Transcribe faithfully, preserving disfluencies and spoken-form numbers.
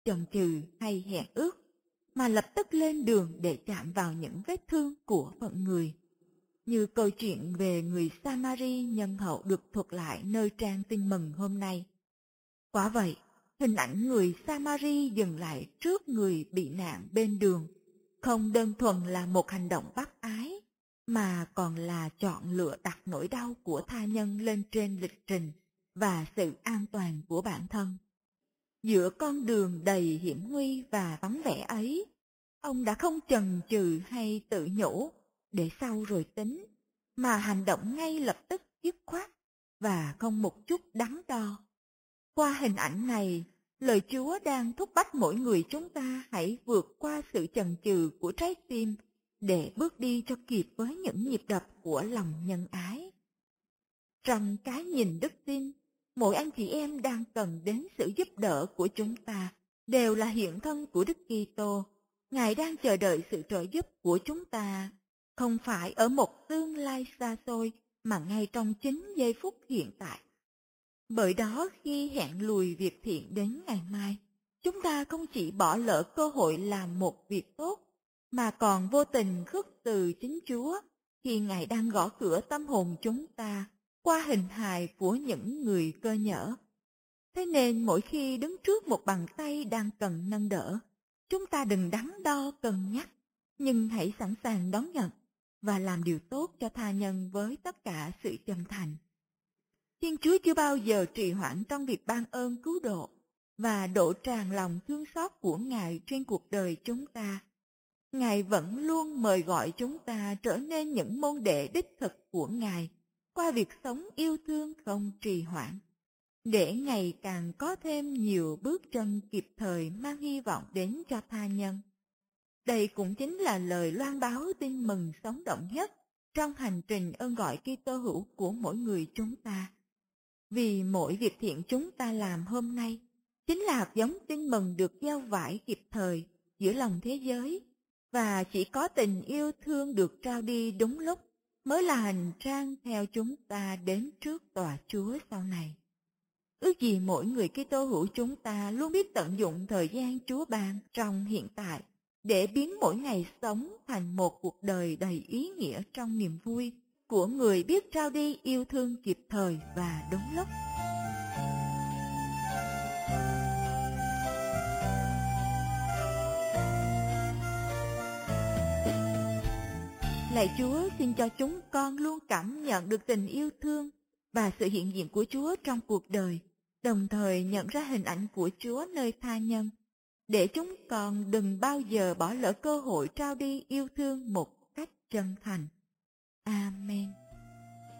chần chừ hay hẹn ước, mà lập tức lên đường để chạm vào những vết thương của phận người. Như câu chuyện về người Samari nhân hậu được thuật lại nơi trang Tin Mừng hôm nay. Quả vậy, hình ảnh người Samari dừng lại trước người bị nạn bên đường không đơn thuần là một hành động bác ái, mà còn là chọn lựa đặt nỗi đau của tha nhân lên trên lịch trình và sự an toàn của bản thân. Giữa con đường đầy hiểm nguy và vắng vẻ ấy, ông đã không chần chừ hay tự nhủ để sau rồi tính, mà hành động ngay lập tức dứt khoát và không một chút đắn đo. Qua hình ảnh này, lời Chúa đang thúc bách mỗi người chúng ta hãy vượt qua sự chần chừ của trái tim để bước đi cho kịp với những nhịp đập của lòng nhân ái. Trong cái nhìn đức tin, mỗi anh chị em đang cần đến sự giúp đỡ của chúng ta đều là hiện thân của Đức Kitô. Ngài đang chờ đợi sự trợ giúp của chúng ta, không phải ở một tương lai xa xôi mà ngay trong chính giây phút hiện tại. Bởi đó khi hẹn lùi việc thiện đến ngày mai, chúng ta không chỉ bỏ lỡ cơ hội làm một việc tốt, mà còn vô tình khước từ chính Chúa khi Ngài đang gõ cửa tâm hồn chúng ta qua hình hài của những người cơ nhỡ. Thế nên mỗi khi đứng trước một bàn tay đang cần nâng đỡ, chúng ta đừng đắn đo cân nhắc, nhưng hãy sẵn sàng đón nhận và làm điều tốt cho tha nhân với tất cả sự chân thành. Thiên Chúa chưa bao giờ trì hoãn trong việc ban ơn cứu độ và đổ tràn lòng thương xót của Ngài trên cuộc đời chúng ta. Ngài vẫn luôn mời gọi chúng ta trở nên những môn đệ đích thực của Ngài qua việc sống yêu thương không trì hoãn, để ngày càng có thêm nhiều bước chân kịp thời mang hy vọng đến cho tha nhân. Đây cũng chính là lời loan báo tin mừng sống động nhất trong hành trình ơn gọi Kitô hữu của mỗi người chúng ta. Vì mỗi việc thiện chúng ta làm hôm nay chính là hạt giống tin mừng được gieo vải kịp thời giữa lòng thế giới, và chỉ có tình yêu thương được trao đi đúng lúc mới là hành trang theo chúng ta đến trước tòa Chúa sau này. Ước gì mỗi người Kitô hữu chúng ta luôn biết tận dụng thời gian Chúa ban trong hiện tại để biến mỗi ngày sống thành một cuộc đời đầy ý nghĩa trong niềm vui của người biết trao đi yêu thương kịp thời và đúng lúc. Lạy Chúa, xin cho chúng con luôn cảm nhận được tình yêu thương và sự hiện diện của Chúa trong cuộc đời, đồng thời nhận ra hình ảnh của Chúa nơi tha nhân, để chúng con đừng bao giờ bỏ lỡ cơ hội trao đi yêu thương một cách chân thành. Amen.